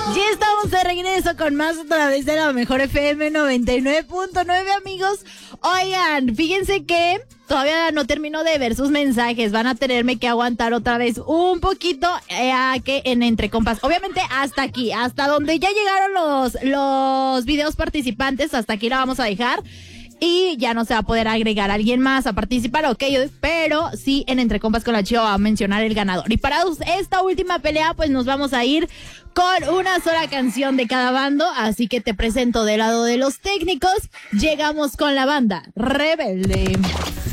Ya estamos de regreso con más a través de la mejor FM 99.9, amigos. Oigan, fíjense que todavía no termino de ver sus mensajes. Van a tenerme que aguantar otra vez un poquito a que en Entre Compas. Obviamente hasta aquí, hasta donde ya llegaron los videos participantes, hasta aquí la vamos a dejar. Y ya no se va a poder agregar a alguien más a participar, ok, pero sí en Entre Compas con la Chiva va a mencionar el ganador. Y para esta última pelea, pues nos vamos a ir con una sola canción de cada bando, así que te presento del lado de los técnicos. Llegamos con la banda Rebelde.